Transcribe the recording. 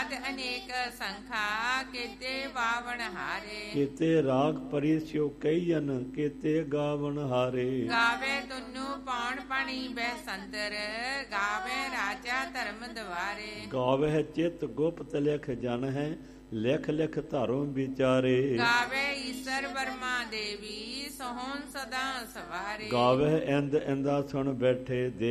ਆਦ ਅਨੇਕ ਸੰਖਾ ਕੀਤੇ ਬਾਵਨ ਹਾਰੇ। ਕੀਤੇ ਰਾਗ ਪਰੀ ਸਿਉ ਕਈਨ ਕੀਤੇ ਗਾਵਨ ਹਾਰੇ। ਗਾਵੇ ਤੁਨੂੰ ਪੌਣ ਪਾਣੀ ਬੈਸੰਤਰ ਗਾਵੇ ਰਾਜਾ ਧਰਮ ਦਵਾਰੇ। ਗਾਵਹਿ ਚਿਤ ਗੁਪਤ ਲਿਖ ਜਨ ਹੈ ਲਿਖ ਲਿਖ ਧਾਰੋ ਵਿਚਾਰੇ। ਗਾਵੇ ਈਸਰ ਬਰਮਾ ਦੇਵੀ ਸੋਹਣ ਸਦਾ ਸਵਾਰੇ। ਗਾਵਹਿ ਇੰਦ ਇੰਦਾ ਸੁਣ ਬੈਠੇ